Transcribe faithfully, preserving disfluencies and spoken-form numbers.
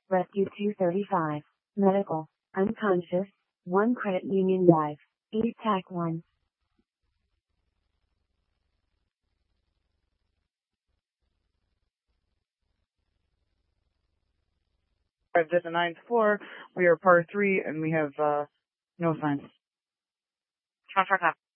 Rescue two thirty-five. Medical. Unconscious. one Credit Union Drive. East Tac one. Arrived at the ninth floor. We are par three and we have uh, no signs. Transfer time.